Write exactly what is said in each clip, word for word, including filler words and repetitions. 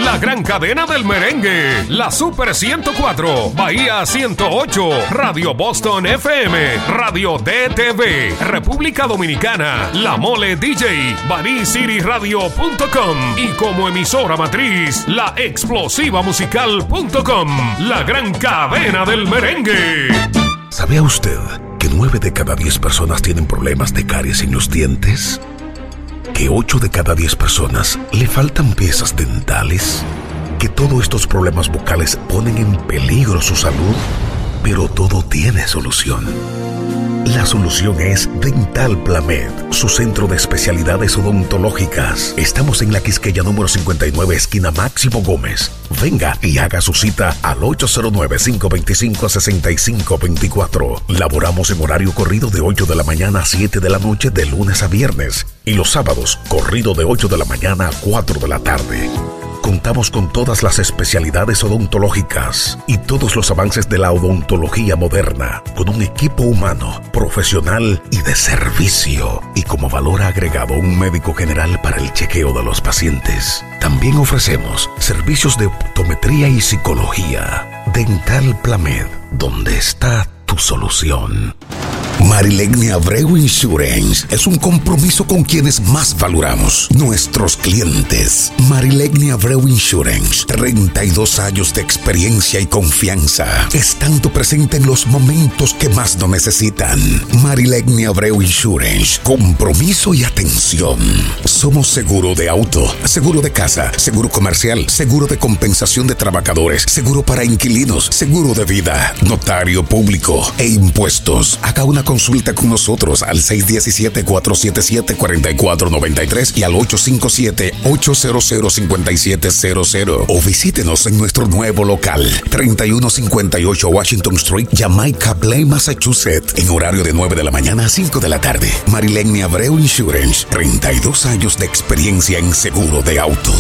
la gran cadena del merengue, la Super ciento cuatro, Bahía ciento ocho, Radio Boston F M, Radio D T V, República Dominicana, La Mole D J, Baní City Radio punto com y como emisora matriz, la explosiva musical punto com, la gran cadena del merengue. ¿Sabía usted que nueve de cada diez personas tienen problemas de caries en los dientes? ¿Que ocho de cada diez personas le faltan piezas dentales? ¿Que todos estos problemas bucales ponen en peligro su salud? Pero todo tiene solución. La solución es Dental Plamed, su centro de especialidades odontológicas. Estamos en la Quisqueya número cincuenta y nueve, esquina Máximo Gómez. Venga y haga su cita al ocho cero nueve, cinco dos cinco, seis cinco dos cuatro. Laboramos en horario corrido de ocho de la mañana a siete de la noche de lunes a viernes. Y los sábados, corrido de ocho de la mañana a cuatro de la tarde. Contamos con todas las especialidades odontológicas y todos los avances de la odontología moderna, con un equipo humano, profesional y de servicio, y como valor agregado un médico general para el chequeo de los pacientes. También ofrecemos servicios de optometría y psicología. Dental Plamed, donde está tu solución. Marilegni Abreu Insurance es un compromiso con quienes más valoramos, nuestros clientes. Marilegni Abreu Insurance, treinta y dos años de experiencia y confianza, estando presente en los momentos que más lo necesitan. Marilegni Abreu Insurance, compromiso y atención. Somos seguro de auto, seguro de casa, seguro comercial, seguro de compensación de trabajadores, seguro para inquilinos, seguro de vida, notario público e impuestos. Haga una consulta con nosotros al seis uno siete, cuatro siete siete, cuatro cuatro nueve tres y al ocho cinco siete, ocho cero cero, cinco siete cero cero, o visítenos en nuestro nuevo local treinta y uno cincuenta y ocho Washington Street, Jamaica Plain, Massachusetts, en horario de nueve de la mañana a cinco de la tarde. Marilegni Abreu Insurance, treinta y dos años de experiencia en seguro de auto.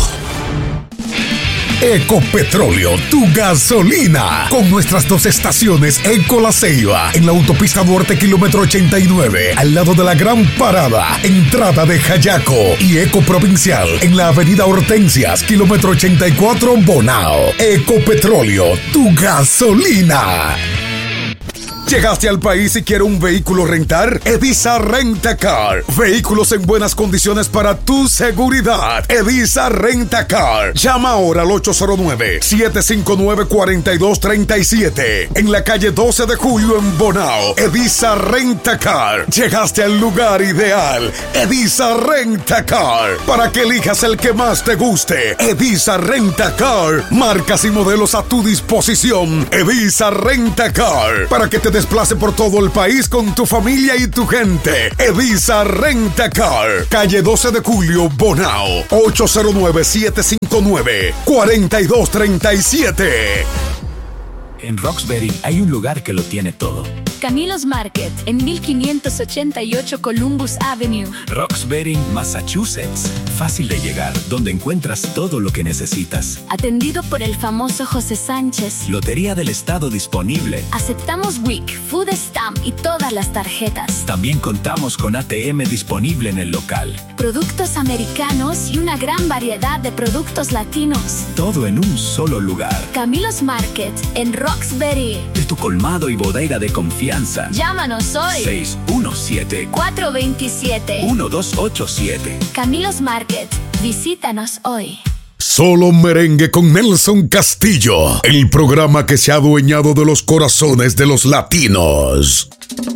Ecopetróleo, tu gasolina. Con nuestras dos estaciones, Eco La Ceiba, en la autopista Duarte, kilómetro ochenta y nueve, al lado de la Gran Parada, entrada de Jayaco. Y Eco Provincial, en la avenida Hortensias, kilómetro ochenta y cuatro, Bonao. Ecopetróleo, tu gasolina. ¿Llegaste al país y quieres un vehículo rentar? Edisa Rent-A-Car. Vehículos en buenas condiciones para tu seguridad. Edisa Rent-A-Car. Llama ahora al ocho cero nueve, siete cinco nueve, cuatro dos tres siete. En la calle doce de julio en Bonao. Edisa Rent-A-Car. Llegaste al lugar ideal. Edisa Rent-A-Car. Para que elijas el que más te guste. Edisa Rent-A-Car. Marcas y modelos a tu disposición. Edisa Rent-A-Car. Para que te desplace por todo el país con tu familia y tu gente. Edisa Rent-A-Car. Calle doce de julio, Bonao. ocho cero nueve, siete cinco nueve, cuatro dos tres siete. En Roxbury hay un lugar que lo tiene todo. Camilos Market, en mil quinientos ochenta y ocho Columbus Avenue. Roxbury, Massachusetts. Fácil de llegar, donde encuentras todo lo que necesitas. Atendido por el famoso José Sánchez. Lotería del Estado disponible. Aceptamos W I C, Food Stamp y todas las tarjetas. También contamos con A T M disponible en el local. Productos americanos y una gran variedad de productos latinos. Todo en un solo lugar. Camilos Market, en Roxbury. De tu colmado y bodega de confianza. Llámanos hoy. seis uno siete, cuatro dos siete, uno dos ocho siete. Camilos Market. Visítanos hoy. Solo Merengue con Nelson Castillo. El programa que se ha adueñado de los corazones de los latinos.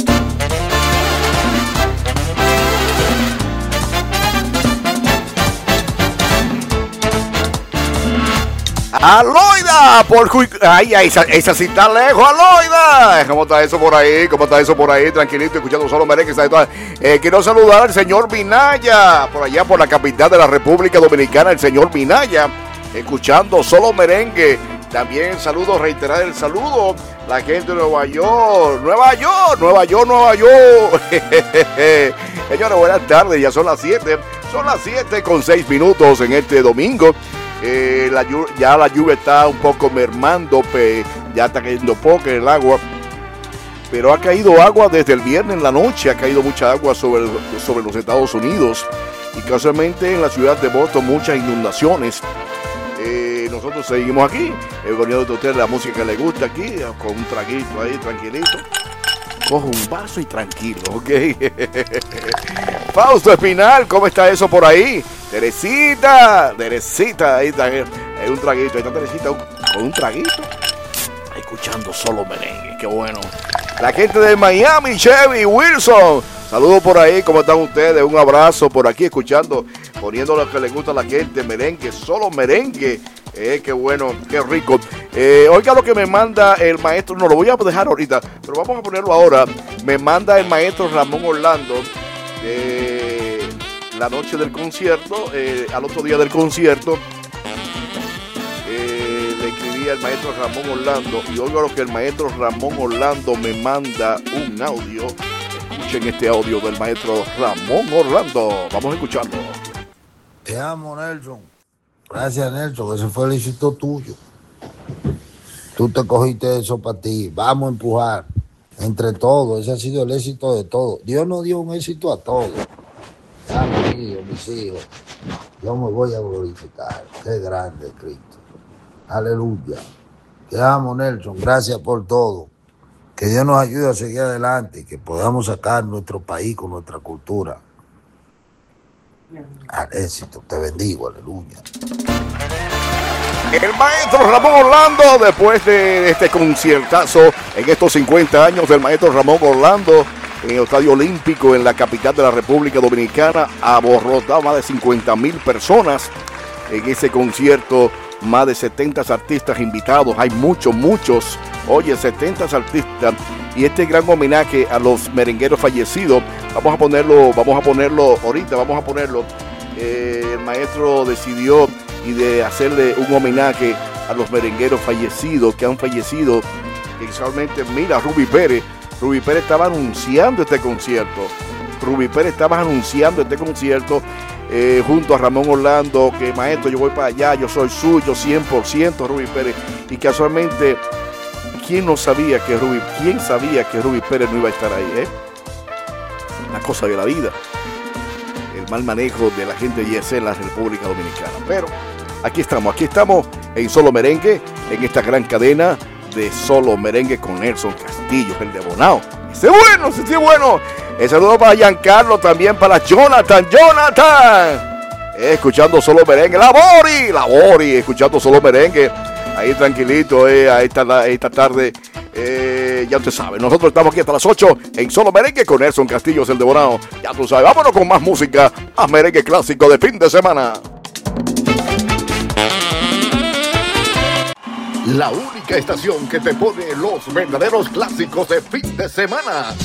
¡Aloida! Por ju- Ay, ay, esa, esa sí está lejos, ¡Aloida! ¿Cómo está eso por ahí? ¿Cómo está eso por ahí? Tranquilito, escuchando Solo Merengue. Está toda... eh, quiero saludar al señor Minaya, por allá por la capital de la República Dominicana, el señor Minaya, escuchando Solo Merengue. También saludo, reiterar el saludo, la gente de Nueva York, Nueva York, Nueva York, Nueva York. Señores, buenas tardes, ya son las siete, son las siete con seis minutos en este domingo. Eh, la, ya la lluvia está un poco mermando, pe, ya está cayendo poco el agua, pero ha caído agua desde el viernes en la noche, ha caído mucha agua sobre, sobre los Estados Unidos y casualmente en la ciudad de Boston muchas inundaciones. Eh, nosotros seguimos aquí, eh, poniendo a usted la música que le gusta aquí, con un traguito ahí, tranquilito. Cojo un vaso y tranquilo, ¿ok? Fausto Espinal, ¿cómo está eso por ahí? Teresita, Teresita, ahí está, hay un traguito, ahí está Teresita con un traguito, escuchando solo merengue, qué bueno. La gente de Miami, Chevy, Wilson, saludos por ahí, ¿cómo están ustedes? Un abrazo por aquí, escuchando, poniendo lo que les gusta a la gente, merengue, solo merengue. Eh, qué bueno, qué rico. Eh, oiga lo que me manda el maestro, no lo voy a dejar ahorita, pero vamos a ponerlo ahora. Me manda el maestro Ramón Orlando eh, la noche del concierto, eh, al otro día del concierto. Eh, le escribí al maestro Ramón Orlando y oiga lo que el maestro Ramón Orlando me manda un audio. Escuchen este audio del maestro Ramón Orlando. Vamos a escucharlo. Te amo, Nelson. Gracias, Nelson, ese fue el éxito tuyo. Tú te cogiste eso para ti. Vamos a empujar entre todos. Ese ha sido el éxito de todos. Dios nos dio un éxito a todos. A mis hijos, mis hijos. Yo me voy a glorificar. Qué grande Cristo. Aleluya. Te amo, Nelson. Gracias por todo. Que Dios nos ayude a seguir adelante y que podamos sacar nuestro país con nuestra cultura al éxito. Te bendigo, aleluya. El maestro Ramón Orlando, después de este conciertazo en estos cincuenta años del maestro Ramón Orlando en el Estadio Olímpico en la capital de la República Dominicana, aborrotado más de cincuenta mil personas en ese concierto, más de setenta artistas invitados, hay muchos, muchos, oye, setenta artistas, y este gran homenaje a los merengueros fallecidos, vamos a ponerlo, vamos a ponerlo ahorita, vamos a ponerlo, eh, el maestro decidió y de hacerle un homenaje a los merengueros fallecidos, que han fallecido, visualmente, mira, Ruby Pérez, Ruby Pérez estaba anunciando este concierto, Ruby Pérez estaba anunciando este concierto, eh, junto a Ramón Orlando, que maestro, yo voy para allá, yo soy suyo, cien por ciento Ruby Pérez, y casualmente, ¿quién no sabía que Ruby, quién sabía que Ruby Pérez no iba a estar ahí, eh? La cosa de la vida, el mal manejo de la gente Y S en la República Dominicana, pero aquí estamos, aquí estamos en Solo Merengue, en esta gran cadena de Solo Merengue con Nelson Castillo, el de Bonao. Ese es bueno, ese sí es bueno. El saludo para Giancarlo, también para Jonathan, Jonathan. Eh, escuchando Solo Merengue, la Bori, la Bori, escuchando Solo Merengue. Ahí tranquilito, eh, a esta, esta tarde, eh, ya usted sabe, nosotros estamos aquí hasta las ocho en Solo Merengue con Nelson Castillo, el de Bonao. Ya tú sabes, vámonos con más música, más merengue clásico de fin de semana. La única estación que te pone los verdaderos clásicos de fin de semana.